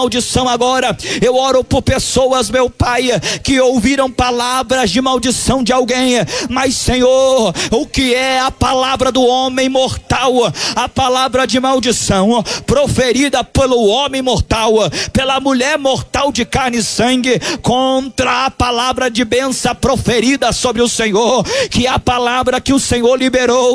maldição agora. Eu oro por pessoas, meu Pai, que ouviram palavras de maldição de alguém, mas Senhor, o que é a palavra do homem mortal, a palavra de maldição proferida pelo homem mortal, pela mulher mortal de carne e sangue, contra a palavra de bênção proferida sobre o Senhor, que é a palavra que o Senhor liberou